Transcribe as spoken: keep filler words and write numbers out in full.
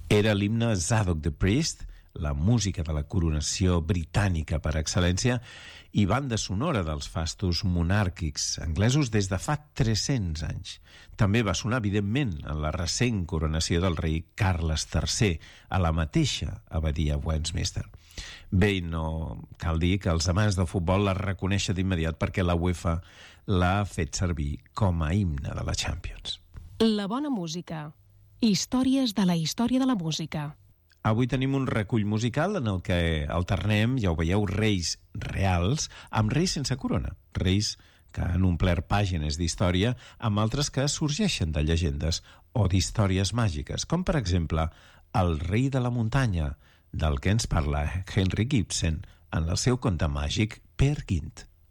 Era l'himne Zadok the Priest, la música de la coronació britànica per excel·lència i banda sonora dels fastos monàrquics anglesos des de fa tres-cents anys. També va sonar, evidentment, en la recent coronació del rei Carles tercer, a la mateixa abadia Westminster. Bé, no cal dir que els amants del futbol la reconeixen d'immediat perquè la UEFA l'ha fet servir com a himne de la Champions. La bona música. Històries de la història de la música. Avui tenim un recull musical en el que alternem, ja ho veieu, reis reals amb reis sense corona, reis que han omplert pàgines d'història amb altres que sorgeixen de llegendes o d'històries màgiques, com per exemple el rei de la muntanya, del que ens parla Henrik Ibsen en el seu conte màgic Peer Gynt.